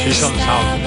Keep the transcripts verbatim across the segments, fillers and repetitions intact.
Season Sound.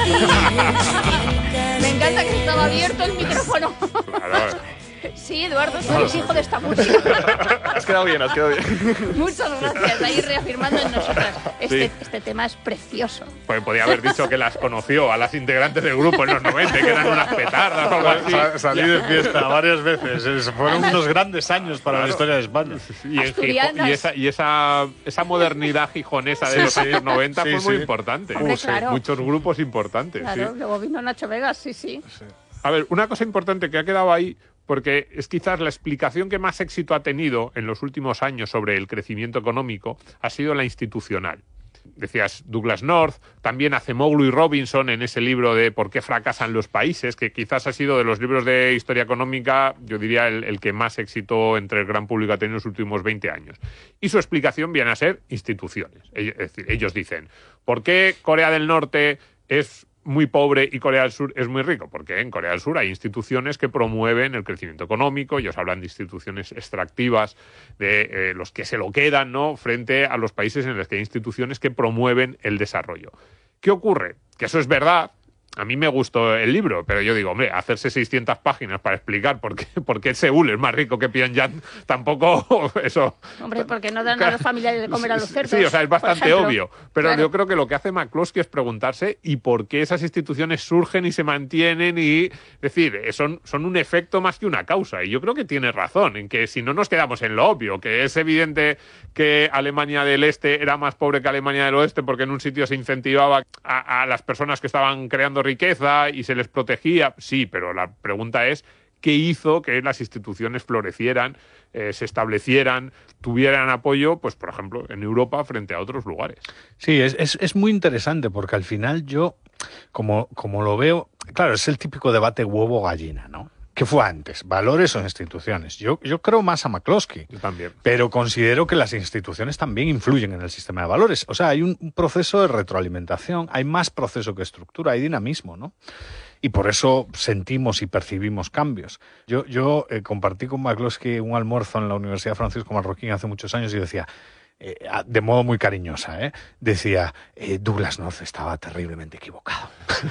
Me encanta que estaba abierto el micrófono. Claro. Sí, Eduardo, tú eres hijo de esta música. Has quedado bien, has quedado bien. Muchas gracias, ahí reafirmando en nosotras. Este, Sí. este tema es precioso. Pues podía haber dicho que las conoció a las integrantes del grupo en los noventa, que eran unas petardas o algo así. Sa- Salí de fiesta varias veces. Es- Fueron unos grandes años para la historia de España. Y, en Asturianas. Gijón- y esa, y esa, esa modernidad gijonesa de Sí, los sí. años noventa Sí, fue muy sí. importante. Hombre, claro. Muchos grupos importantes. Claro, sí. luego vino Nacho Vegas, sí, sí. A ver, una cosa importante que ha quedado ahí, porque es quizás la explicación que más éxito ha tenido en los últimos años sobre el crecimiento económico, ha sido la institucional. Decías Douglas North, también Acemoglu y Robinson en ese libro de ¿Por qué fracasan los países?, que quizás ha sido de los libros de historia económica, yo diría, el, el que más éxito entre el gran público ha tenido en los últimos veinte años. Y su explicación viene a ser instituciones. Es decir, ellos dicen, ¿por qué Corea del Norte es muy pobre y Corea del Sur es muy rico? Porque en Corea del Sur hay instituciones que promueven el crecimiento económico. Ellos hablan de instituciones extractivas, de eh, los que se lo quedan, ¿no?, frente a los países en los que hay instituciones que promueven el desarrollo. ¿Qué ocurre? Que eso es verdad. A mí me gustó el libro, pero yo digo, hombre, hacerse seiscientas páginas para explicar por qué, por qué Seúl es más rico que Pyongyang, tampoco eso... Hombre, porque no dan a los familiares de comer a los cerdos. Sí, o sea, es bastante por ejemplo. obvio. Pero Claro. yo creo que lo que hace McCloskey es preguntarse y por qué esas instituciones surgen y se mantienen y... Es decir, eh, son, son un efecto más que una causa. Y yo creo que tiene razón en que si no nos quedamos en lo obvio, que es evidente que Alemania del Este era más pobre que Alemania del Oeste porque en un sitio se incentivaba a, a las personas que estaban creando riqueza y se les protegía. Sí, pero la pregunta es ¿qué hizo que las instituciones florecieran, eh, se establecieran, tuvieran apoyo, pues por ejemplo, en Europa frente a otros lugares? Sí, es, es, es muy interesante porque al final yo, como, como lo veo, claro, es el típico debate huevo-gallina, ¿no? ¿Qué fue antes? ¿Valores o instituciones? Yo, yo creo más a McCloskey. Yo también. Pero considero que las instituciones también influyen en el sistema de valores. O sea, hay un, un proceso de retroalimentación, hay más proceso que estructura, hay dinamismo, ¿no? Y por eso sentimos y percibimos cambios. Yo, yo eh, compartí con McCloskey un almuerzo en la Universidad Francisco Marroquín hace muchos años y decía, eh, de modo muy cariñosa, ¿eh? decía, eh, Douglas North estaba terriblemente equivocado.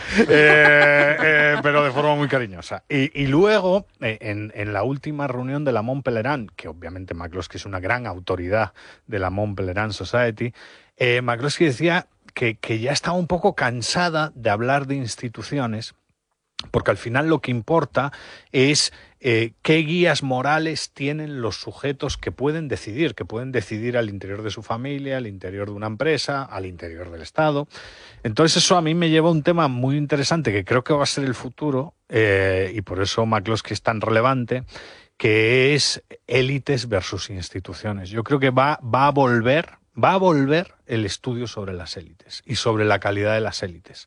eh, eh, pero de forma muy cariñosa. Y, y luego, eh, en, en la última reunión de la Mont Pelerin, que obviamente McCloskey es una gran autoridad de la Mont Pelerin Society, eh, McCloskey decía que, que ya estaba un poco cansada de hablar de instituciones, porque al final lo que importa es eh, qué guías morales tienen los sujetos que pueden decidir, que pueden decidir al interior de su familia, al interior de una empresa, al interior del Estado. Entonces eso a mí me lleva a un tema muy interesante que creo que va a ser el futuro, eh, y por eso McCloskey es tan relevante, que es élites versus instituciones. Yo creo que va, va a volver, va a volver el estudio sobre las élites y sobre la calidad de las élites.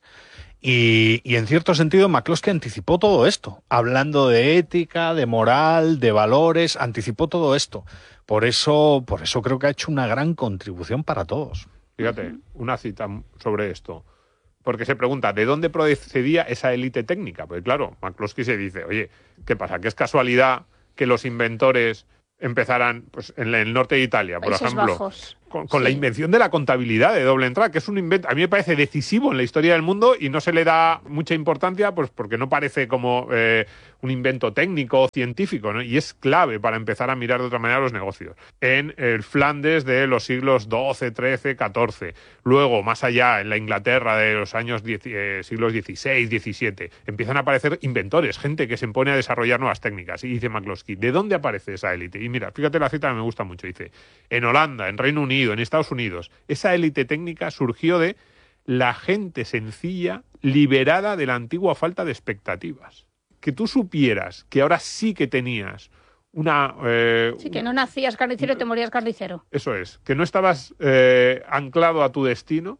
Y, y en cierto sentido McCloskey anticipó todo esto, hablando de ética, de moral, de valores, anticipó todo esto. Por eso, por eso creo que ha hecho una gran contribución para todos. Fíjate, una cita sobre esto. Porque se pregunta, ¿de dónde procedía esa élite técnica? Porque claro, McCloskey se dice, oye, ¿qué pasa? ¿Que es casualidad que los inventores empezaran pues, en el norte de Italia, por Países ejemplo? Bajos. Con, con Sí. la invención de la contabilidad de doble entrada, que es un invento, a mí me parece decisivo en la historia del mundo y no se le da mucha importancia pues porque no parece como eh, un invento técnico o científico, ¿no? Y es clave para empezar a mirar de otra manera los negocios. En el Flandes de los siglos doce, trece, catorce, luego más allá en la Inglaterra de los años diez, eh, siglos dieciséis, diecisiete, empiezan a aparecer inventores, gente que se pone a desarrollar nuevas técnicas. Y dice McCloskey, ¿de dónde aparece esa élite? Y mira, fíjate la cita que me gusta mucho, dice, en Holanda, en Reino Unido, en Estados Unidos, esa élite técnica surgió de la gente sencilla liberada de la antigua falta de expectativas. Que tú supieras que ahora sí que tenías una... Eh, Sí, que no nacías carnicero y te morías carnicero. Eso es, que no estabas eh, anclado a tu destino,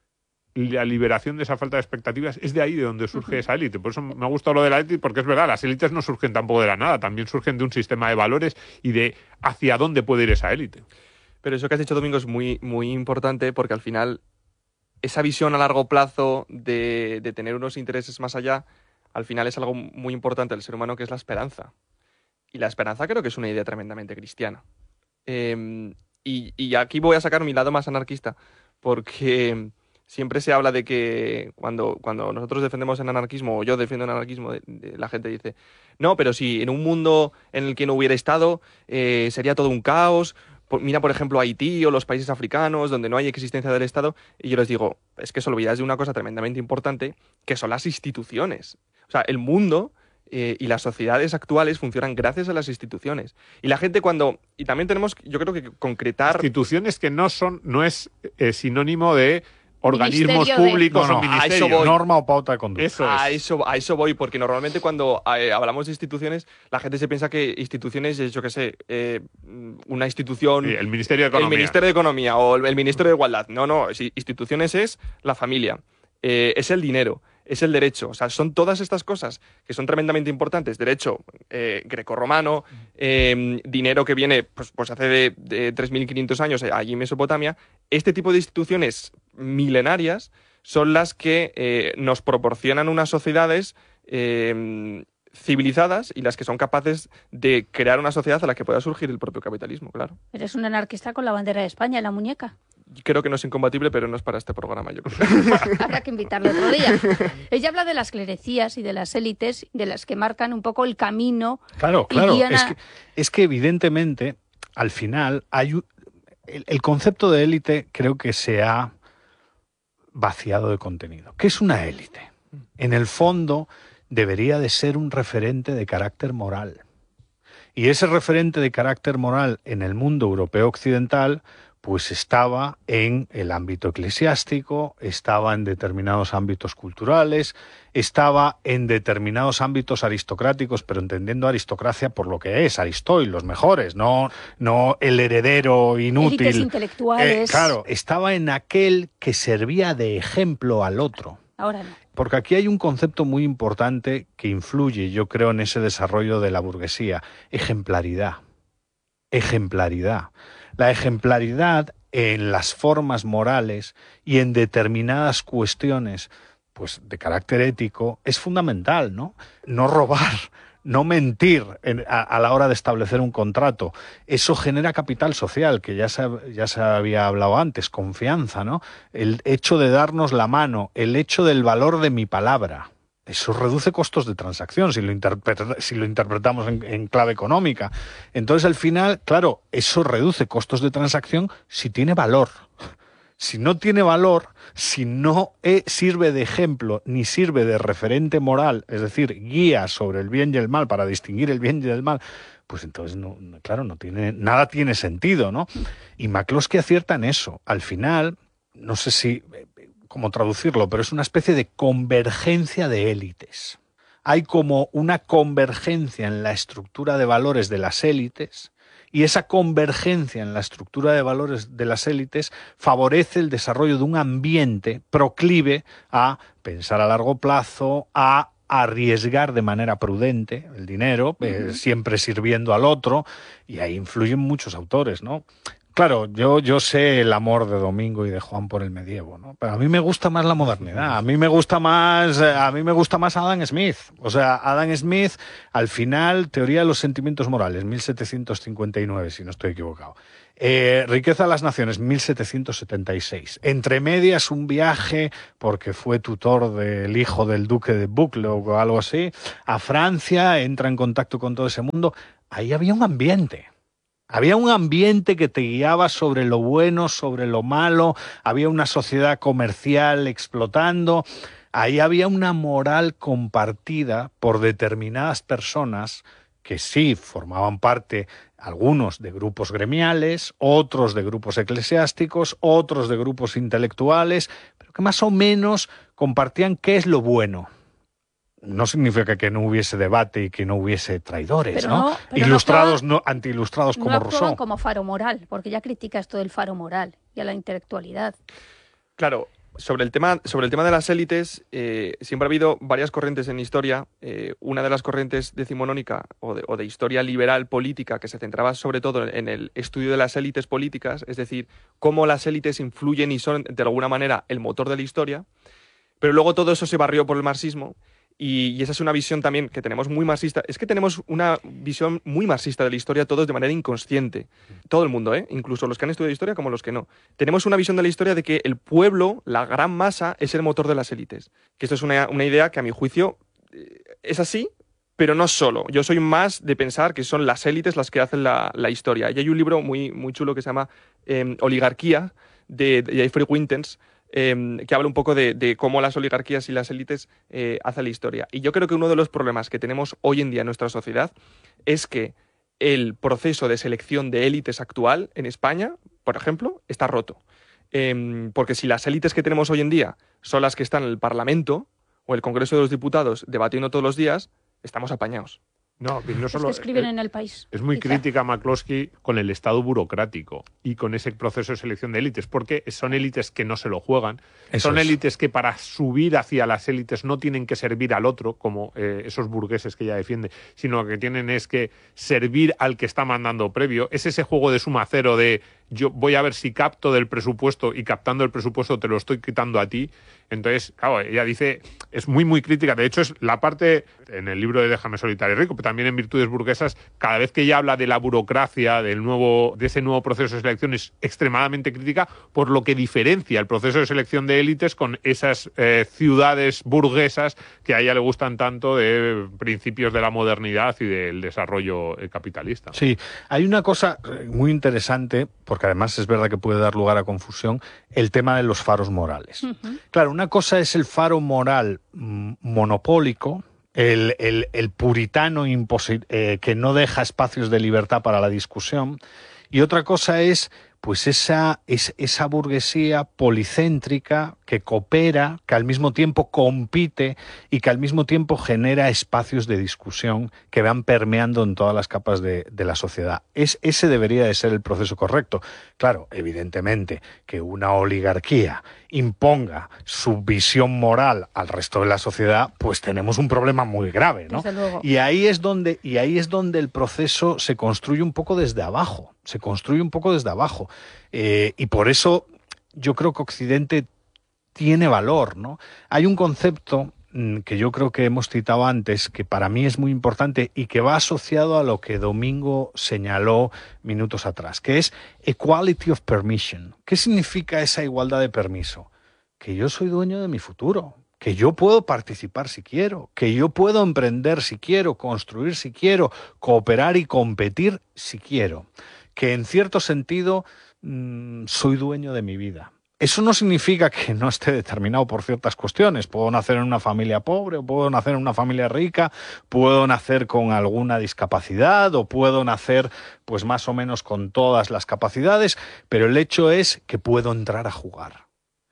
la liberación de esa falta de expectativas, es de ahí de donde surge uh-huh. esa élite. Por eso me ha gustado lo de la élite, porque es verdad, las élites no surgen tampoco de la nada, también surgen de un sistema de valores y de hacia dónde puede ir esa élite. Pero eso que has dicho, Domingo, es muy, muy importante porque al final esa visión a largo plazo de, de tener unos intereses más allá, al final es algo muy importante del ser humano, que es la esperanza. Y la esperanza creo que es una idea tremendamente cristiana. Eh, y, y aquí voy a sacar mi lado más anarquista, porque siempre se habla de que cuando, cuando nosotros defendemos el anarquismo, o yo defiendo el anarquismo, de, de, la gente dice, no, pero si en un mundo en el que no hubiera Estado, eh, sería todo un caos. Mira, por ejemplo, Haití o los países africanos donde no hay existencia del Estado. Y yo les digo, es que os olvidáis de una cosa tremendamente importante, que son las instituciones. O sea, el mundo eh, y las sociedades actuales funcionan gracias a las instituciones. Y la gente cuando... Y también tenemos, yo creo que concretar... Instituciones que no son, no es eh, sinónimo de organismos Ministerio de- públicos No, no, o a eso ministerios. voy. Norma o pauta de conducta. Eso A es. eso, a eso voy, porque normalmente cuando eh, hablamos de instituciones, la gente se piensa que instituciones es, yo qué sé, eh, una institución... Sí, el Ministerio de Economía. El Ministerio de Economía o el Ministerio de Igualdad. No, no, si- instituciones es la familia, eh, es el dinero, es el derecho. O sea, son todas estas cosas que son tremendamente importantes. Derecho eh, grecorromano, eh, dinero que viene pues, pues hace de, de tres mil quinientos años allí en Mesopotamia. Este tipo de instituciones milenarias son las que eh, nos proporcionan unas sociedades eh, civilizadas y las que son capaces de crear una sociedad a la que pueda surgir el propio capitalismo, claro. Eres un anarquista con la bandera de España en la muñeca. Creo que no es incompatible, pero no es para este programa, yo creo. Habrá que invitarlo otro día. Ella habla de las clerecías y de las élites, de las que marcan un poco el camino. Claro, Y claro. Diana- Es que, es que evidentemente, al final, hay un- el, el concepto de élite creo que se ha vaciado de contenido. ¿Qué es una élite? En el fondo, debería de ser un referente de carácter moral. Y ese referente de carácter moral en el mundo europeo occidental pues estaba en el ámbito eclesiástico, estaba en determinados ámbitos culturales, estaba en determinados ámbitos aristocráticos, pero entendiendo aristocracia por lo que es, Aristoy, los mejores, no, no el heredero inútil. Élites intelectuales. Eh, claro, estaba en aquel que servía de ejemplo al otro. Ahora no. Porque aquí hay un concepto muy importante que influye, yo creo, en ese desarrollo de la burguesía. Ejemplaridad. Ejemplaridad. La ejemplaridad en las formas morales y en determinadas cuestiones, pues de carácter ético, es fundamental, ¿no? No robar, no mentir en, a, a la hora de establecer un contrato. Eso genera capital social, que ya se, ya se había hablado antes, confianza, ¿no? El hecho de darnos la mano, el hecho del valor de mi palabra. Eso reduce costos de transacción si lo, interpreta, si lo interpretamos en, en clave económica. Entonces, al final, claro, eso reduce costos de transacción si tiene valor. Si no tiene valor, si no eh, sirve de ejemplo ni sirve de referente moral, es decir, guía sobre el bien y el mal para distinguir el bien y el mal, pues entonces, no, claro, no tiene, nada tiene sentido, ¿no? Y McCloskey acierta en eso. Al final, no sé si... cómo traducirlo, pero es una especie de convergencia de élites. Hay como una convergencia en la estructura de valores de las élites y esa convergencia en la estructura de valores de las élites favorece el desarrollo de un ambiente proclive a pensar a largo plazo, a arriesgar de manera prudente el dinero, eh, siempre sirviendo al otro, y ahí influyen muchos autores, ¿no? Claro, yo, yo sé el amor de Domingo y de Juan por el medievo, ¿no? Pero a mí me gusta más la modernidad, a mí me gusta más, a mí me gusta más Adam Smith. O sea, Adam Smith, al final, Teoría de los Sentimientos Morales, mil setecientos cincuenta y nueve, si no estoy equivocado. Eh, Riqueza de las Naciones, mil setecientos setenta y seis. Entre medias, un viaje, porque fue tutor del hijo del duque de Buccleuch o algo así, a Francia, entra en contacto con todo ese mundo. Ahí había un ambiente. Había un ambiente que te guiaba sobre lo bueno, sobre lo malo, había una sociedad comercial explotando, ahí había una moral compartida por determinadas personas que sí formaban parte, algunos de grupos gremiales, otros de grupos eclesiásticos, otros de grupos intelectuales, pero que más o menos compartían qué es lo bueno. No significa que no hubiese debate y que no hubiese traidores, Pero ¿no? no, pero Ilustrados, no no, antiilustrados como no actuaban Rousseau. como faro moral, porque ya critica esto del faro moral y a la intelectualidad. Claro, sobre el tema, sobre el tema de las élites, eh, siempre ha habido varias corrientes en historia. Eh, una de las corrientes decimonónica o de, o de historia liberal política que se centraba sobre todo en el estudio de las élites políticas, es decir, cómo las élites influyen y son de alguna manera el motor de la historia. Pero luego todo eso se barrió por el marxismo Y, y esa es una visión también que tenemos muy marxista. Es que tenemos una visión muy marxista de la historia todos de manera inconsciente. Todo el mundo, ¿eh? Incluso los que han estudiado historia como los que no. Tenemos una visión de la historia de que el pueblo, la gran masa, es el motor de las élites. Que esto es una, una idea que a mi juicio eh, es así, pero no solo. Yo soy más de pensar que son las élites las que hacen la, la historia. Y hay un libro muy, muy chulo que se llama eh, Oligarquía, de, de Jeffrey Wintens, eh, que habla un poco de, de cómo las oligarquías y las élites eh, hacen la historia. Y yo creo que uno de los problemas que tenemos hoy en día en nuestra sociedad es que el proceso de selección de élites actual en España, por ejemplo, está roto. Eh, porque si las élites que tenemos hoy en día son las que están en el Parlamento o el Congreso de los Diputados debatiendo todos los días, estamos apañados. No, y no Es solo, que escriben es, en El País. es muy quizá. crítica McCloskey con el Estado burocrático y con ese proceso de selección de élites, porque son élites que no se lo juegan, Eso son es. élites que para subir hacia las élites no tienen que servir al otro, como eh, esos burgueses que ella defiende, sino que tienen es que servir al que está mandando previo. Es ese juego de suma cero de yo voy a ver si capto del presupuesto y captando el presupuesto te lo estoy quitando a ti. Entonces, claro, ella dice, es muy, muy crítica. De hecho, es la parte, en el libro de Déjame solitario y rico, pero también en Virtudes burguesas, cada vez que ella habla de la burocracia, del nuevo, de ese nuevo proceso de selección, es extremadamente crítica por lo que diferencia el proceso de selección de élites con esas eh, ciudades burguesas que a ella le gustan tanto de principios de la modernidad y del desarrollo eh, capitalista. Sí, hay una cosa muy interesante, porque además es verdad que puede dar lugar a confusión, el tema de los faros morales. Ujú. Claro, una cosa es el faro moral mm, monopólico, el, el, el puritano imposi- eh, que no deja espacios de libertad para la discusión, y otra cosa es pues esa, es, esa burguesía policéntrica que coopera, que al mismo tiempo compite y que al mismo tiempo genera espacios de discusión que van permeando en todas las capas de, de la sociedad. Es, ese debería de ser el proceso correcto. Claro, evidentemente que una oligarquía imponga su visión moral al resto de la sociedad, pues tenemos un problema muy grave, ¿no? Desde luego. Y ahí es donde, y ahí es donde el proceso se construye un poco desde abajo, se construye un poco desde abajo. Eh, y por eso yo creo que Occidente tiene valor, ¿no? Hay un concepto mm, que yo creo que hemos citado antes, que para mí es muy importante y que va asociado a lo que Domingo señaló minutos atrás, que es equality of permission. ¿Qué significa esa igualdad de permiso? Que yo soy dueño de mi futuro, que yo puedo participar si quiero, que yo puedo emprender si quiero, construir si quiero, cooperar y competir si quiero, que en cierto sentido mmm, soy dueño de mi vida. Eso no significa que no esté determinado por ciertas cuestiones. Puedo nacer en una familia pobre, o puedo nacer en una familia rica, puedo nacer con alguna discapacidad, o puedo nacer pues más o menos con todas las capacidades, pero el hecho es que puedo entrar a jugar.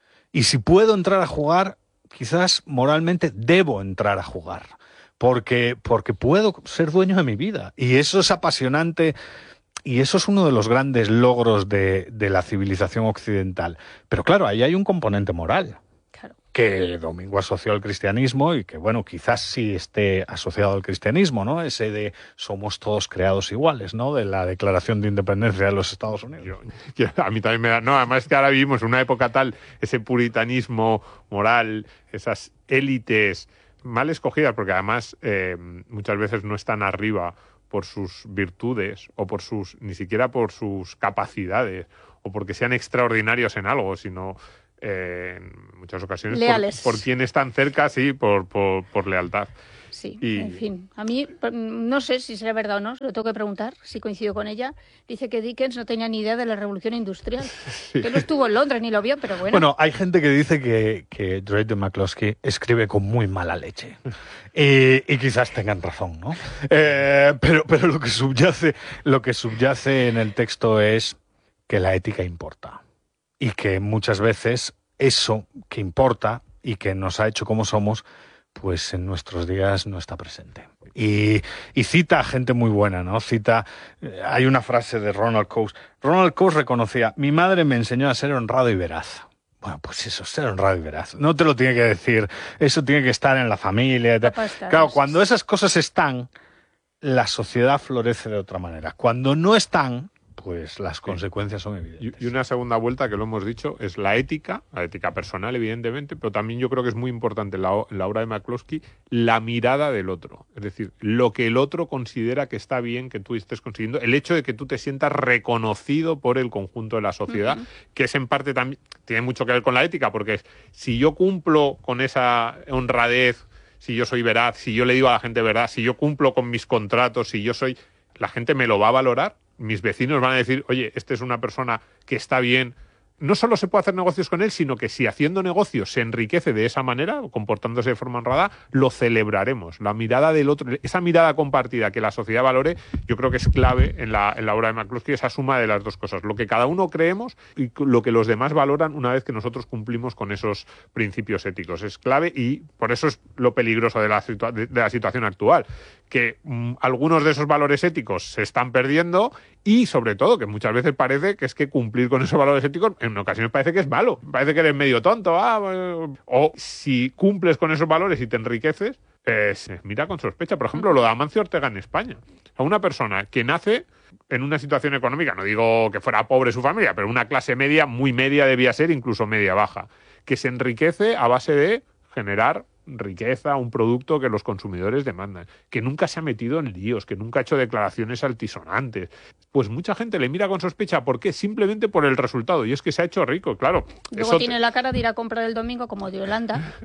Y si puedo entrar a jugar, quizás moralmente debo entrar a jugar, porque, porque puedo ser dueño de mi vida. Y eso es apasionante. Y eso es uno de los grandes logros de, de la civilización occidental. Pero claro, ahí hay un componente moral, Claro. que Domingo asoció al cristianismo y que, bueno, quizás sí esté asociado al cristianismo, ¿no? Ese de somos todos creados iguales, ¿no? De la Declaración de Independencia de los Estados Unidos. Yo, yo- a mí también me da... No, además es que ahora vivimos en una época tal, ese puritanismo moral, esas élites mal escogidas, porque además eh, muchas veces no están arriba por sus virtudes o por sus, ni siquiera por sus capacidades o porque sean extraordinarios en algo, sino eh, en muchas ocasiones Leales. por, por quien están cerca, sí, por, por, por lealtad. Sí, Y- en fin. A mí, mm, no sé si será verdad o no, se lo tengo que preguntar, si coincido con ella. Dice que Dickens no tenía ni idea de la revolución industrial. Que no estuvo en Londres ni lo vio, pero bueno. Bueno, hay gente que dice que, que Drake McCloskey escribe con muy mala leche. Y, y quizás tengan razón, ¿no? Eh, pero pero lo, que subyace, lo que subyace en el texto es que la ética importa. Y que muchas veces eso que importa y que nos ha hecho como somos, pues en nuestros días no está presente. Y, y cita a gente muy buena, ¿no? Cita, eh, hay una frase de Ronald Coase. Ronald Coase reconocía, mi madre me enseñó a ser honrado y veraz. Bueno, pues eso, ser honrado y veraz. No te lo tiene que decir, eso tiene que estar en la familia. Papá está, Claro, sí, cuando sí. esas cosas están, la sociedad florece de otra manera. Cuando no están, pues las consecuencias son evidentes. Y una segunda vuelta, que lo hemos dicho, es la ética, la ética personal, evidentemente, pero también yo creo que es muy importante en la, en la obra de McCloskey la mirada del otro. Es decir, lo que el otro considera que está bien que tú estés consiguiendo, el hecho de que tú te sientas reconocido por el conjunto de la sociedad, uh-huh. que es en parte también, tiene mucho que ver con la ética, porque es, si yo cumplo con esa honradez, si yo soy veraz, si yo le digo a la gente verdad, si yo cumplo con mis contratos, si yo soy... la gente me lo va a valorar, mis vecinos van a decir, oye, este es una persona que está bien. No solo se puede hacer negocios con él, sino que si haciendo negocios se enriquece de esa manera, comportándose de forma honrada, lo celebraremos. La mirada del otro, esa mirada compartida que la sociedad valore, yo creo que es clave en la, en la obra de McCloskey, esa suma de las dos cosas. Lo que cada uno creemos y lo que los demás valoran una vez que nosotros cumplimos con esos principios éticos. Es clave y por eso es lo peligroso de la, situa- de, de la situación actual. Que mmm, algunos de esos valores éticos se están perdiendo y, sobre todo, que muchas veces parece que es que cumplir con esos valores éticos en ocasiones parece que es malo, parece que eres medio tonto. Ah, bueno. O si cumples con esos valores y te enriqueces, eh, se mira con sospecha. Por ejemplo, lo de Amancio Ortega en España. A una persona que nace en una situación económica, no digo que fuera pobre su familia, pero una clase media, muy media debía ser, incluso media baja, que se enriquece a base de generar riqueza, un producto que los consumidores demandan, que nunca se ha metido en líos, que nunca ha hecho declaraciones altisonantes. Pues mucha gente le mira con sospecha. ¿Por qué? Simplemente por el resultado. Y es que se ha hecho rico, claro. Luego eso tiene te... la cara de ir a comprar el domingo, como de Yolanda,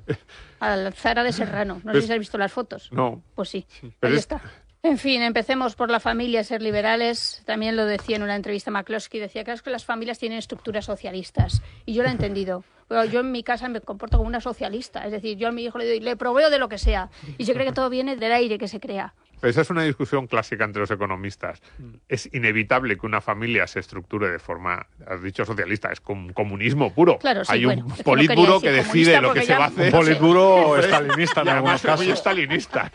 al Zara de Serrano. No sé es... si has visto las fotos. No. Pues sí, sí. Ahí es... está. En fin, empecemos por la familia, ser liberales. También lo decía en una entrevista McCloskey, decía que es que las familias tienen estructuras socialistas. Y yo lo he entendido. Pero yo en mi casa me comporto como una socialista. Es decir, yo a mi hijo le doy, le proveo de lo que sea. Y se cree que todo viene del aire que se crea. Esa es una discusión clásica entre los economistas. Es inevitable que una familia se estructure de forma, has dicho socialista, es como comunismo puro. Claro, sí, Hay bueno, un es que politburo no que decide lo que se va a hacer. Un politburo estalinista en y algunos además es muy casos. estalinista.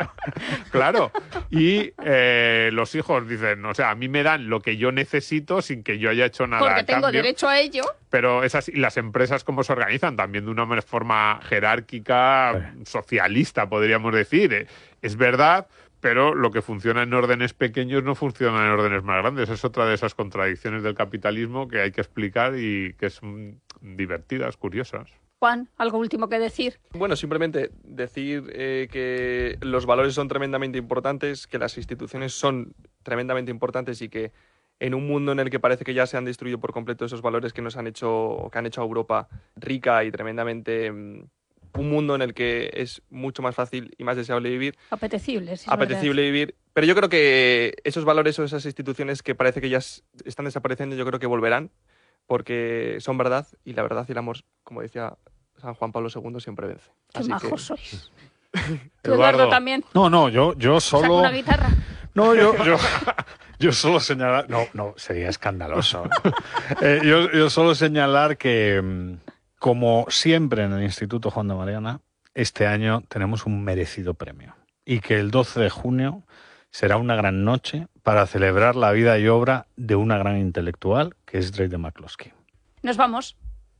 Claro. Y eh, los hijos dicen, o sea, a mí me dan lo que yo necesito sin que yo haya hecho nada Porque a tengo cambio. derecho a ello. Pero esas, y las empresas cómo se organizan también de una forma jerárquica, socialista, podríamos decir. Es verdad, pero lo que funciona en órdenes pequeños no funciona en órdenes más grandes. Es otra de esas contradicciones del capitalismo que hay que explicar y que son divertidas, curiosas. Juan, ¿algo último que decir? Bueno, simplemente decir eh, que los valores son tremendamente importantes, que las instituciones son tremendamente importantes y que en un mundo en el que parece que ya se han destruido por completo esos valores que nos han hecho, que han hecho a Europa rica y tremendamente... Um, un mundo en el que es mucho más fácil y más deseable vivir. Apetecible, sí, Apetecible verdad. vivir. Pero yo creo que esos valores o esas instituciones que parece que ya están desapareciendo, yo creo que volverán, porque son verdad, y la verdad y el amor, como decía San Juan Pablo segundo, siempre vence. Qué Así majos que... sois. ¿Tú, Eduardo, también? No, no, yo, yo solo... ¿Saco una guitarra? No, yo, yo, yo solo señalar... No, no, sería escandaloso. eh, yo, yo solo señalar que... Como siempre en el Instituto Juan de Mariana, este año tenemos un merecido premio. Y que el doce de junio será una gran noche para celebrar la vida y obra de una gran intelectual, que es Drake de McCloskey. Nos vamos.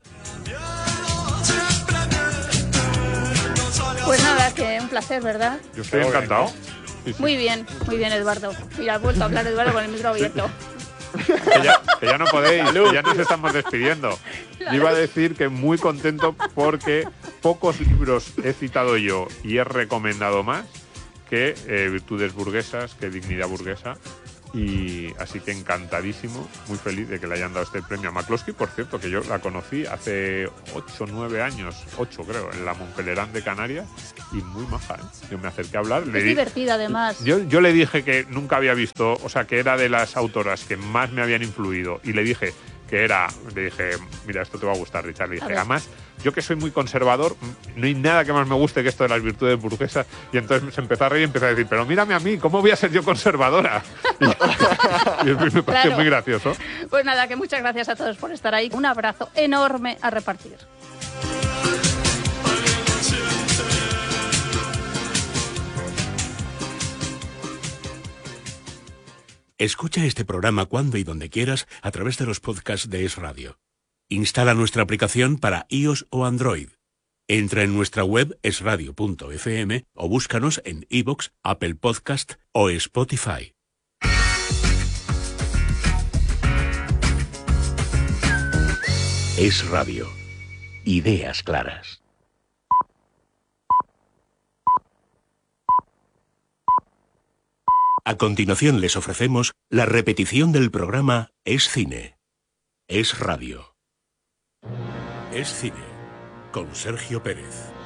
Pues nada, que un placer, ¿verdad? Yo estoy encantado. Sí, sí. Muy bien, muy bien, Eduardo. Mira, has vuelto a hablar, Eduardo, con el micro abierto. Que ya, que ya no podéis, que ya nos estamos despidiendo. Yo iba a decir que muy contento porque pocos libros he citado yo y he recomendado más que eh, Virtudes burguesas, que Dignidad burguesa. Y así que encantadísimo, muy feliz de que le hayan dado este premio a McCloskey. Por cierto, que yo la conocí hace ocho, nueve años, ocho creo, en la Montpellier de Canarias, y muy maja, ¿eh? Yo me acerqué a hablar. Es le di... divertida, además. Yo, yo le dije que nunca había visto, o sea, que era de las autoras que más me habían influido, y le dije que era, le dije, mira, esto te va a gustar, Richard. Le dije, además, yo que soy muy conservador, no hay nada que más me guste que esto de las virtudes burguesas. Y entonces se empezó a reír y empezó a decir, pero mírame a mí, ¿cómo voy a ser yo conservadora? Y, y me pareció claro. muy gracioso. Pues nada, que muchas gracias a todos por estar ahí. Un abrazo enorme a repartir. Escucha este programa cuando y donde quieras a través de los podcasts de Es Radio. Instala nuestra aplicación para iOS o Android. Entra en nuestra web es radio punto efe eme o búscanos en iVoox, Apple Podcast o Spotify. Es Radio. Ideas claras. A continuación les ofrecemos la repetición del programa Es Cine. Es Radio. Es Cine. Con Sergio Pérez.